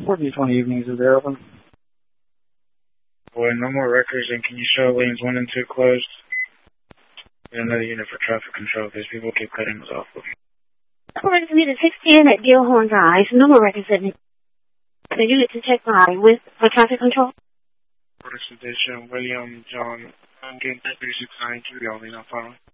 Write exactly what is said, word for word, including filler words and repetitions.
four B twenty evenings, is there open? Boy, no more records, and can you show lanes one and two closed? And another unit for traffic control, because people keep cutting us off. According to me, the sixteen at Gilhorn Drive, no more records at me. The unit to check by with for traffic control. Order station, William John, I'm getting three six nine, keep you all in, no problem.